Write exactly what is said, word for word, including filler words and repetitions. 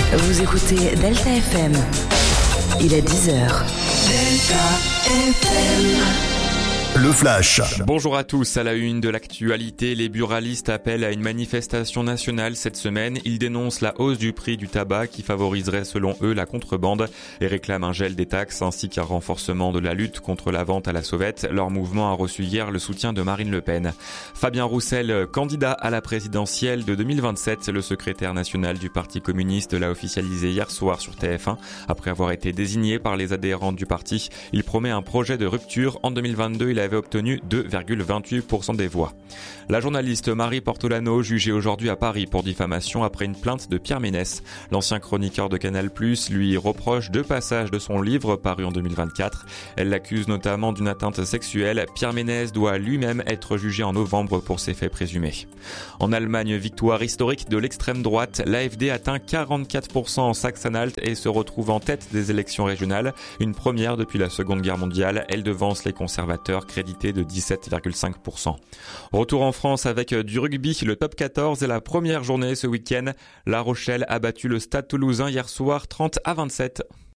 Vous écoutez Delta F M. Il est dix heures. Delta F M. Le Flash. Bonjour à tous. À la une de l'actualité, les buralistes appellent à une manifestation nationale cette semaine. Ils dénoncent la hausse du prix du tabac qui favoriserait selon eux la contrebande et réclament un gel des taxes ainsi qu'un renforcement de la lutte contre la vente à la sauvette. Leur mouvement a reçu hier le soutien de Marine Le Pen. Fabien Roussel, candidat à la présidentielle de deux mille vingt-sept, le secrétaire national du Parti communiste l'a officialisé hier soir sur T F un. Après avoir été désigné par les adhérents du parti, il promet un projet de rupture. En deux mille vingt-deux, il avait obtenu deux virgule vingt-huit pour cent des voix. La journaliste Marie Portolano, jugée aujourd'hui à Paris pour diffamation après une plainte de Pierre Ménès. L'ancien chroniqueur de Canal plus, lui reproche deux passages de son livre paru en deux mille vingt-quatre. Elle l'accuse notamment d'une atteinte sexuelle. Pierre Ménès doit lui-même être jugé en novembre pour ces faits présumés. En Allemagne, victoire historique de l'extrême droite. L'A F D atteint quarante-quatre pour cent en Saxe-Anhalt et se retrouve en tête des élections régionales. Une première depuis la Seconde Guerre mondiale. Elle devance les conservateurs crédité de dix-sept virgule cinq pour cent. Retour en France avec du rugby, le top quatorze et la première journée ce week-end. La Rochelle a battu le Stade Toulousain hier soir trente à vingt-sept.